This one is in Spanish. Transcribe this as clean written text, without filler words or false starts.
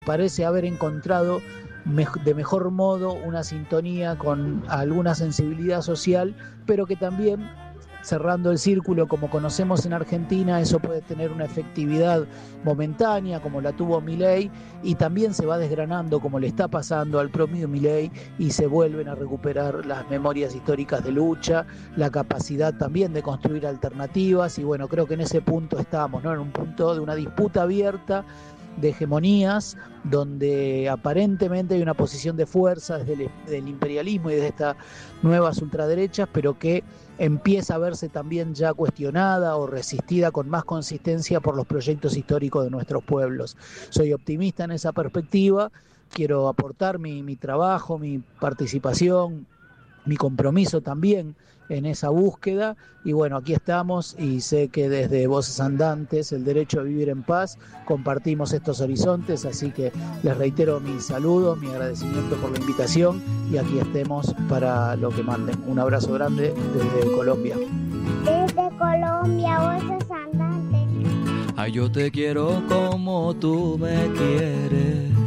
parece haber encontrado de mejor modo una sintonía con alguna sensibilidad social, pero que también, cerrando el círculo como conocemos en Argentina, eso puede tener una efectividad momentánea como la tuvo Milei, y también se va desgranando como le está pasando al propio Milei, y se vuelven a recuperar las memorias históricas de lucha, la capacidad también de construir alternativas. Y bueno, creo que en ese punto estamos, ¿no? En un punto de una disputa abierta de hegemonías, donde aparentemente hay una posición de fuerza desde el imperialismo y desde estas nuevas ultraderechas, pero que empieza a verse también ya cuestionada o resistida con más consistencia por los proyectos históricos de nuestros pueblos. Soy optimista en esa perspectiva, quiero aportar mi trabajo, mi participación, mi compromiso también en esa búsqueda. Y bueno, aquí estamos, y sé que desde Voces Andantes, el derecho a vivir en paz, compartimos estos horizontes, así que les reitero mis saludos, mi agradecimiento por la invitación, y aquí estemos para lo que manden. Un abrazo grande desde Colombia. Desde Colombia, Voces Andantes. Ay, yo te quiero como tú me quieres.